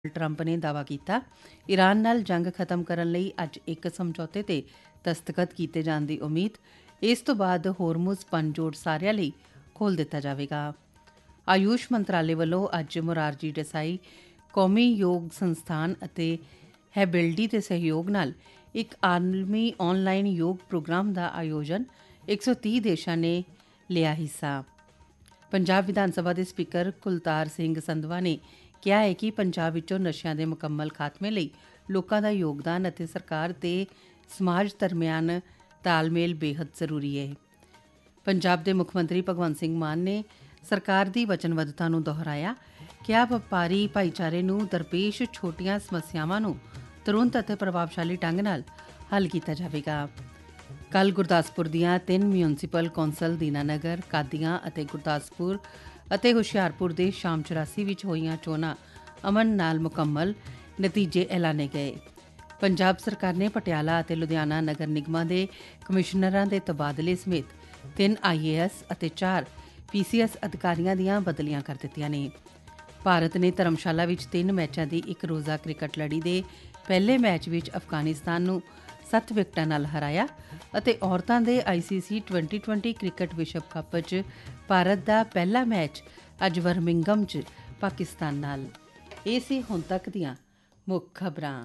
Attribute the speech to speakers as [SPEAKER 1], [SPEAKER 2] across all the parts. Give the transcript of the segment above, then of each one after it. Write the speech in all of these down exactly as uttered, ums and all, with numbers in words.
[SPEAKER 1] Trump ने दावा किया ईरान नाल जंग खत्म करन लई अज एक समझौते ते दस्तखत कीते जाण दी उम्मीद। इस तो बाद होरमुज पनजोड़ सारिਆਂ ਲਈ खोल दिता जाएगा। आयुष मंत्रालय ਵੱਲੋਂ ਅੱਜ ਮੁਰਾਰਜੀ ਦੇਸਾਈ ਕੌਮੀ ਯੋਗ ਸੰਸਥਾਨ ਅਤੇ ਹੈਬਿਲਡੀ ਦੇ ਸਹਿਯੋਗ ਨਾਲ ਇੱਕ ਆਲਮੀ ਆਨਲਾਈਨ ਯੋਗ ਪ੍ਰੋਗਰਾਮ ਦਾ ਆਯੋਜਨ ਇੱਕ ਸੌ तीस ਦੇਸ਼ਾਂ ਨੇ ਲਿਆ ਹਿੱਸਾ। ਪੰਜਾਬ ਵਿਧਾਨ ਸਭਾ ਦੇ ਸਪੀਕਰ ਕੁਲਤਾਰ ਸਿੰਘ ਸੰਧਵਾ ਨੇ ਕਿਹਾ ਹੈ ਕਿ ਪੰਜਾਬ ਵਿੱਚੋਂ ਨਸ਼ਿਆਂ ਦੇ ਮੁਕੰਮਲ ਖਾਤਮੇ ਲਈ ਲੋਕਾਂ ਦਾ ਯੋਗਦਾਨ ਅਤੇ ਸਰਕਾਰ ਤੇ ਸਮਾਜ ਦਰਮਿਆਨ ਤਾਲਮੇਲ ਬੇਹੱਦ ਜ਼ਰੂਰੀ ਹੈ। ਪੰਜਾਬ ਦੇ ਮੁੱਖ ਮੰਤਰੀ ਭਗਵੰਤ ਸਿੰਘ ਮਾਨ ਨੇ ਸਰਕਾਰ ਦੀ ਵਚਨਬੱਧਤਾ ਨੂੰ ਦੁਹਰਾਇਆ। ਕਿਹਾ ਵਪਾਰੀ ਭਾਈਚਾਰੇ ਨੂੰ ਦਰਪੇਸ਼ ਛੋਟੀਆਂ ਸਮੱਸਿਆਵਾਂ ਨੂੰ ਤੁਰੰਤ ਅਤੇ ਪ੍ਰਭਾਵਸ਼ਾਲੀ ਢੰਗ ਨਾਲ ਹੱਲ ਕੀਤਾ ਜਾਵੇਗਾ। ਕੱਲ੍ਹ ਗੁਰਦਾਸਪੁਰ ਦੀਆਂ ਤਿੰਨ ਮਿਊਨਸੀਪਲ ਕੌਂਸਲ ਦੀਨਾਨਗਰ, ਕਾਦੀਆਂ ਅਤੇ ਗੁਰਦਾਸਪੁਰ ਅਤੇ ਹੁਸ਼ਿਆਰਪੁਰ ਦੇ ਸ਼ਾਮ ਚੁਰਾਸੀ ਵਿੱਚ ਹੋਈਆਂ ਚੋਣਾਂ ਅਮਨ ਨਾਲ ਮੁਕੰਮਲ ਨਤੀਜੇ ਐਲਾਨੇ ਗਏ। ਪੰਜਾਬ ਸਰਕਾਰ ਨੇ ਪਟਿਆਲਾ ਅਤੇ ਲੁਧਿਆਣਾ ਨਗਰ ਨਿਗਮਾਂ ਦੇ ਕਮਿਸ਼ਨਰਾਂ ਦੇ ਤਬਾਦਲੇ ਸਮੇਤ ਤਿੰਨ ਆਈ ਏ ਐਸ ਅਤੇ ਚਾਰ ਪੀ ਸੀ ਐਸ ਅਧਿਕਾਰੀਆਂ ਦੀਆਂ ਬਦਲੀਆਂ ਕਰ ਦਿੱਤੀਆਂ ਨੇ। ਭਾਰਤ ਨੇ ਧਰਮਸ਼ਾਲਾ ਵਿੱਚ ਤਿੰਨ ਮੈਚਾਂ ਦੀ ਇੱਕ ਰੋਜ਼ਾ ਕ੍ਰਿਕਟ ਲੜੀ ਦੇ ਪਹਿਲੇ ਮੈਚ ਵਿੱਚ ਅਫਗਾਨਿਸਤਾਨ ਨੂੰ ਸੱਤ ਵਿਕਟਾਂ ਨਾਲ ਹਰਾਇਆ ਅਤੇ ਔਰਤਾਂ ਦੇ ਆਈ ਸੀ ਸੀ ਟਵੈਂਟੀ ਟਵੈਂਟੀ ਕ੍ਰਿਕਟ ਵਿਸ਼ਵ ਕੱਪ 'ਚ ਭਾਰਤ ਦਾ ਪਹਿਲਾ ਮੈਚ ਅੱਜ ਬਰਮਿੰਘਮ 'ਚ ਪਾਕਿਸਤਾਨ ਨਾਲ। ਇਹ ਸੀ ਹੁਣ ਤੱਕ ਦੀਆਂ ਮੁੱਖ ਖਬਰਾਂ।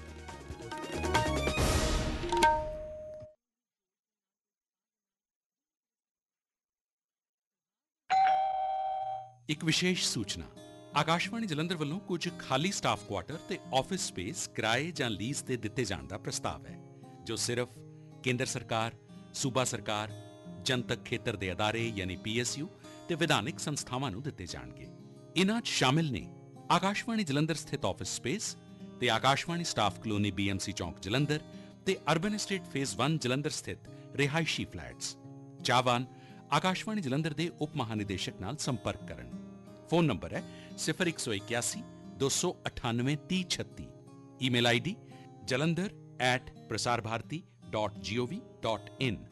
[SPEAKER 2] ਇੱਕ ਵਿਸ਼ੇਸ਼ ਸੂਚਨਾ। ਆਕਾਸ਼ਵਾਣੀ ਜਲੰਧਰ ਵੱਲੋਂ ਕੁਝ ਖਾਲੀ ਸਟਾਫ ਕੁਆਟਰ ਤੇ ਆਫਿਸ ਸਪੇਸ ਕਿਰਾਏ ਜਾਂ ਲੀਜ਼ ਤੇ ਦਿੱਤੇ ਜਾਣ ਦਾ ਪ੍ਰਸਤਾਵ ਹੈ, ਜੋ ਸਿਰਫ ਕੇਂਦਰ ਸਰਕਾਰ, ਸੂਬਾ ਸਰਕਾਰ, ਜਨਤਕ ਖੇਤਰ ਦੇ ਅਦਾਰੇ ਯਾਨੀ ਪੀ ਐਸ ਯੂ ਤੇ ਵਿਧਾਨਿਕ ਸੰਸਥਾਵਾਂ ਨੂੰ ਦਿੱਤੇ ਜਾਣਗੇ। ਇਨ੍ਹਾਂ 'ਚ ਸ਼ਾਮਿਲ ਨੇ ਆਕਾਸ਼ਵਾਣੀ ਜਲੰਧਰ ਸਥਿਤ ਆਫਿਸ ਸਪੇਸ ਤੇ Akashvani staff colony B M C ਚੌਂਕ ਜਲੰਧਰ ਤੇ ਅਰਬਨ ਐਸਟੇਟ ਫੇਜ਼ ਇੱਕ ਜਲੰਧਰ ਸਥਿਤ ਰਿਹਾਇਸ਼ੀ ਫਲੈਟਸ। ਚਾਹਵਾਨ ਆਕਾਸ਼ਵਾਣੀ ਜਲੰਧਰ ਦੇ ਉਪ ਮਹਾਨਿਦੇਸ਼ਕ ਨਾਲ ਸੰਪਰਕ ਕਰਨ। ਫੋਨ ਨੰਬਰ ਹੈ ਸਿਫਰ ਇੱਕ ਸੌ ਇਕਿਆਸੀ ਦੋ ਸੌ ਅਠਾਨਵੇਂ ਤੀਹ ਛੱਤੀ। Email I D Jalandhar at Prasar Bharati dot ਜੀ ਓ ਵੀ ਡਾਟ ਇਨ।